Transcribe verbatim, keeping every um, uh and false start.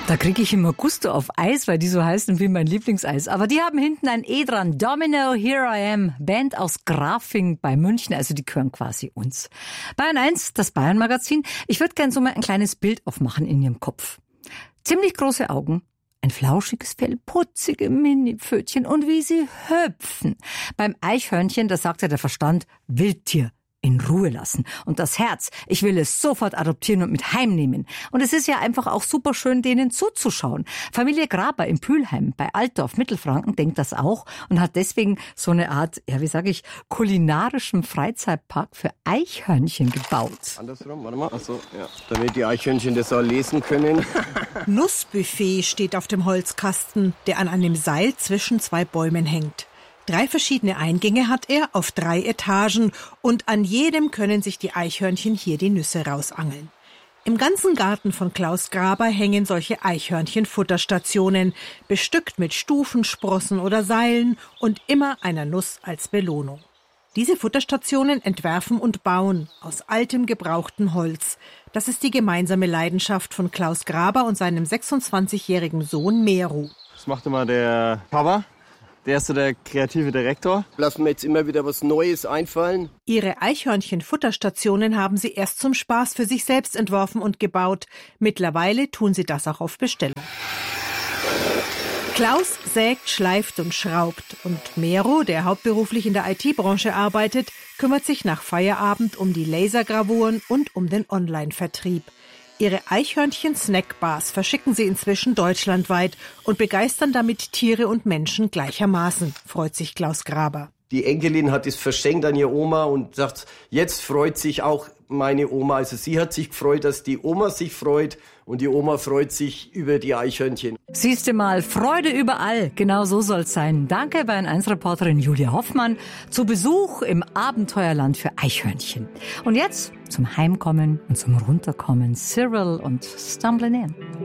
Da kriege ich immer Gusto auf Eis, weil die so heißen wie mein Lieblingseis. Aber die haben hinten ein E dran. Domino, Here I Am. Band aus Grafing bei München. Also die gehören quasi uns. Bayern eins, das Bayern-Magazin. Ich würde gern so mal ein kleines Bild aufmachen in Ihrem Kopf. Ziemlich große Augen. Ein flauschiges Fell, putzige Mini-Pfötchen und wie sie hüpfen. Beim Eichhörnchen, da sagt ja der Verstand, Wildtier. In Ruhe lassen. Und das Herz, ich will es sofort adoptieren und mit heimnehmen. Und es ist ja einfach auch super schön, denen zuzuschauen. Familie Graber in Pülheim bei Altdorf, Mittelfranken, denkt das auch und hat deswegen so eine Art, ja wie sage ich, kulinarischen Freizeitpark für Eichhörnchen gebaut. Andersrum, warte mal. Achso, ja. Damit die Eichhörnchen das auch lesen können. Nussbuffet steht auf dem Holzkasten, der an einem Seil zwischen zwei Bäumen hängt. Drei verschiedene Eingänge hat er auf drei Etagen und an jedem können sich die Eichhörnchen hier die Nüsse rausangeln. Im ganzen Garten von Klaus Graber hängen solche Eichhörnchen-Futterstationen, bestückt mit Stufen, Sprossen oder Seilen und immer einer Nuss als Belohnung. Diese Futterstationen entwerfen und bauen aus altem, gebrauchtem Holz. Das ist die gemeinsame Leidenschaft von Klaus Graber und seinem sechsundzwanzigjährigen Sohn Meru. Das macht immer der Papa. Der ist so der kreative Direktor. Lassen wir jetzt immer wieder was Neues einfallen. Ihre Eichhörnchen-Futterstationen haben sie erst zum Spaß für sich selbst entworfen und gebaut. Mittlerweile tun sie das auch auf Bestellung. Klaus sägt, schleift und schraubt. Und Mero, der hauptberuflich in der I T-Branche arbeitet, kümmert sich nach Feierabend um die Lasergravuren und um den Online-Vertrieb. Ihre Eichhörnchen-Snackbars verschicken sie inzwischen deutschlandweit und begeistern damit Tiere und Menschen gleichermaßen, freut sich Klaus Graber. Die Enkelin hat es verschenkt an ihre Oma und sagt, jetzt freut sich auch meine Oma. Also sie hat sich gefreut, dass die Oma sich freut und die Oma freut sich über die Eichhörnchen. Siehst du mal, Freude überall. Genau so soll's sein. Danke Bayern eins Reporterin Julia Hoffmann zu Besuch im Abenteuerland für Eichhörnchen. Und jetzt zum Heimkommen und zum Runterkommen. Cyril und Stumbling In.